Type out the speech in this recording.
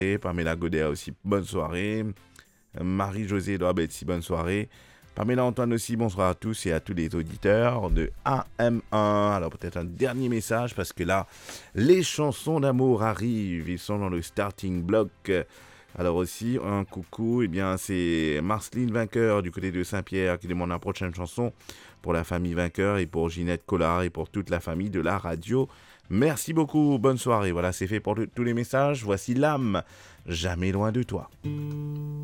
Et Pamela Godet aussi, bonne soirée. Marie-Josée Edouard Betsy, bonne soirée. Pamela Antoine aussi, bonsoir à tous et à tous les auditeurs de AM1. Alors peut-être un dernier message parce que là, les chansons d'amour arrivent, ils sont dans le starting block. Alors aussi, un coucou, eh bien c'est Marceline Vainqueur du côté de Saint-Pierre qui demande la prochaine chanson pour la famille Vainqueur et pour Ginette Collard et pour toute la famille de la radio. Merci beaucoup, bonne soirée. Voilà, c'est fait pour tous les messages. Voici l'âme, jamais loin de toi.